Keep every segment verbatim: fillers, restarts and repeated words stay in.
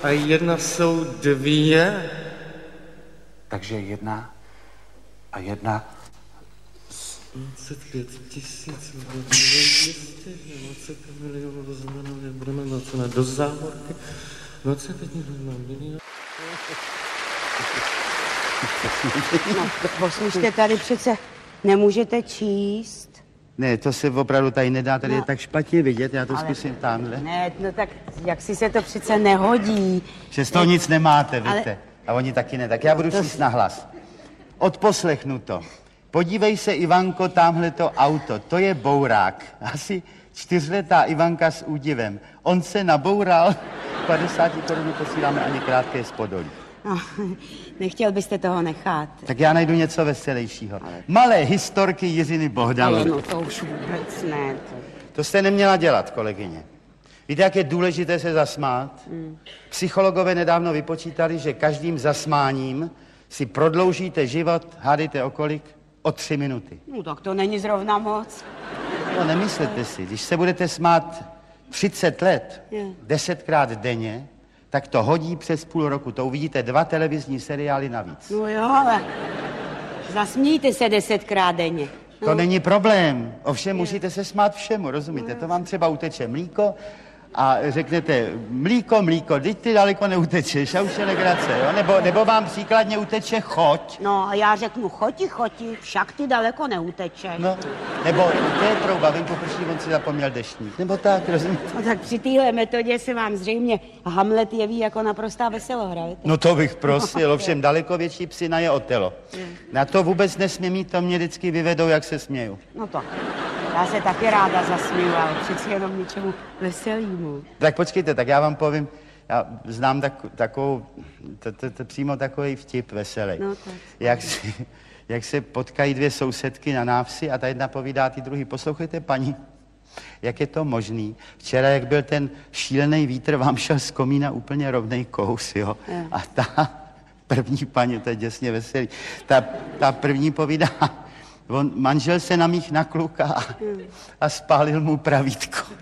a jedna jsou dvě. Takže jedna a jedna... dvacet pět tisíc, dvě stě dvacet milionů rozměrů, budeme dvacet do závorky, dvacet pět milionů. No, poslyšte, tady přece nemůžete číst. Ne, to se opravdu tady nedá, tady no, je tak špatně vidět, já to ale, zkusím tamhle. Ne, no tak jak si se to přece nehodí. Že z toho nic nemáte, víte. Ale... A oni taky ne, tak já budu číst na hlas. Odposlechnu to. Podívej se, Ivanko, tamhle to auto, to je bourák. Asi čtyřletá Ivanka s údivem. On se naboural, padesát korun posíláme ani krátké spodolí. No, nechtěl byste toho nechat. Tak já najdu něco veselějšího. Ale... Malé historky Jiřiny Bohdalové. Ale no to už vůbec ne. To... to jste neměla dělat, kolegyně. Víte, jak je důležité se zasmát? Hmm. Psychologové nedávno vypočítali, že každým zasmáním si prodloužíte život, hádejte o kolik? O tři minuty. No tak to není zrovna moc. No nemyslete si, když se budete smát třicet let, je. desetkrát denně, tak to hodí přes půl roku. To uvidíte dva televizní seriály navíc. No jo, ale zasmějte se desetkrát denně. No. To není problém. Ovšem je. Musíte se smát všemu, rozumíte? No, to vám třeba uteče mlíko a řeknete, mlíko, mlíko, teď ty daleko neutečeš, a už je legrace, jo? Nebo, nebo vám příkladně uteče choť. No a já řeknu choti, choti, však ty daleko neutečeš. No, nebo to je trouba, venku prší, on si zapomněl deštník. Nebo tak, rozumíte? No tak při téhle metodě se vám zřejmě Hamlet jeví jako naprostá veselohra, víte? No to bych prosil, ovšem daleko větší psina je Otelo. Na to vůbec nesmí mít, to mě vždycky vyvedou, jak se směju. No to, já se taky ráda zasměju, ale přeci jenom něčemu veselýmu. Tak počkejte, tak já vám povím, já znám tak, takovou, to, to, to přímo takový vtip veselý. No tak. Jak se, jak se potkají dvě sousedky na návsi a ta jedna povídá ty druhý, poslouchejte paní, jak je to možný? Včera, jak byl ten šílený vítr, vám šel z komína úplně rovnej kous, jo? Je. A ta první paní, to je děsně veselý, ta, ta první povídá, on, manžel se namích na kluka a, a spálil mu pravítko.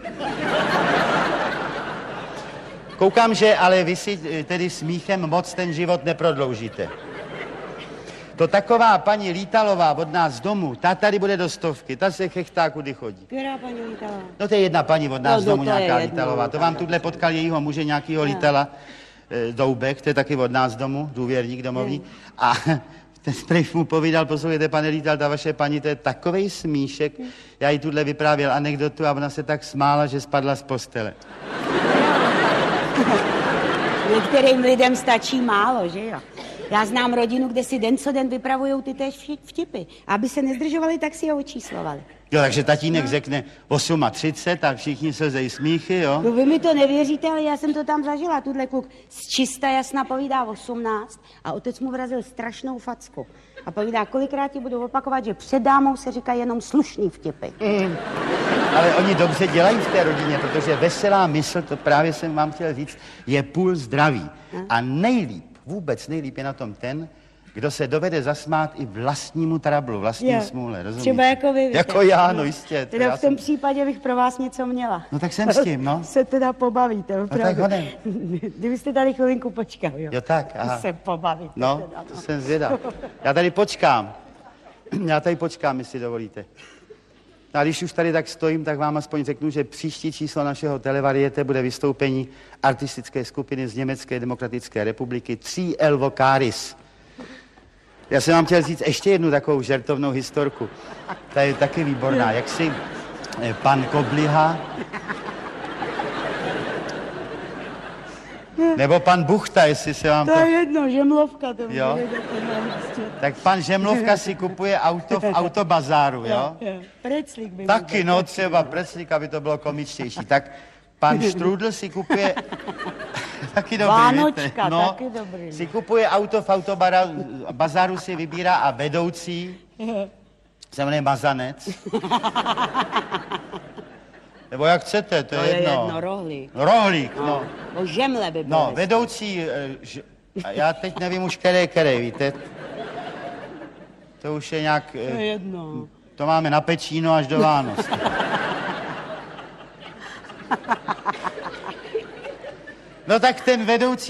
Koukám, že ale vy si tedy smíchem moc ten život neprodloužíte. To taková paní Lítalová od nás z domu, ta tady bude do stovky, ta se chechtá, kudy chodí. Která paní Lítalová? No to je jedna paní od nás no, z domu, no, nějaká jedno, Lítalová. To vám tuhle potkal jejího muže, nějakýho Lítala, e, Doubek, to je taky od nás z domu, důvěrník domovní. Je. A ten sprejf mu povídal, poslouchejte, pane Lítal, ta vaše paní, to je takovej smíšek. Já jí tuhle vyprávěl anekdotu a ona se tak smála, že spadla z postele. Některým lidem stačí málo, že jo? Já znám rodinu, kde si den co den vypravujou ty též vtipy. Aby se nezdržovali, tak si ho očíslovali. Jo, takže tatínek no. řekne třicet osm a všichni se zej smíchy, jo? No vy mi to nevěříte, ale já jsem to tam zažila. Tuhle kluk z čista jasna povídá osmnáct a otec mu vrazil strašnou facku. A povídá, kolikrát ti budu opakovat, že před dámou se říká jenom slušný vtipy. Mm. Ale oni dobře dělají v té rodině, protože veselá mysl, to právě jsem vám chtěl říct, je půl zdraví. Hm? A nejlíp, vůbec nejlíp je na tom ten, kdo se dovede zasmát i vlastnímu trablu, vlastní je. smůle, rozumíš? Třeba jako vy, víte. Jako já, no jistě. Teda v tom jsem... případě bych pro vás něco měla. No tak jsem s tím, no. Se teda pobavíte, opravdu. No tak hodem. Kdybyste tady chvilinku počkal, jo. Jo tak, aha. Se pobavíte. No, teda, to no. jsem zvědav. Já tady počkám. Já tady počkám, jestli dovolíte. A když už tady tak stojím, tak vám aspoň řeknu, že příští číslo našeho televariete bude vystoupení artistické skupiny z Německé demokratické republiky Tří Elvo Caris. Já jsem vám chtěl říct ještě jednu takovou žertovnou historku. Ta je taky výborná. Jak si eh, pan Kobliha nebo pan Buchta, jestli se vám to... To je jedno, Žemlovka to jo? Tak pan Žemlovka si kupuje auto v autobazáru, jo? jo, jo. Preclík by taky, no, třeba preclík, aby to bylo komičtější. Tak pan Štrůdl si kupuje... taky dobrý, Vánočka, víte? No, taky dobrý. Si kupuje auto v autobazáru, si vybírá a vedoucí se jmenuje Mazanec. Nebo jak chcete, to, to je jedno. je jedno, rohlík. Rohlík, no. no. O žemle by bylo. No, vedoucí, ž, já teď nevím už které, které, víte. To už je nějak... To je jedno. To máme na Pečíno až do Vánoc. No tak ten vedoucí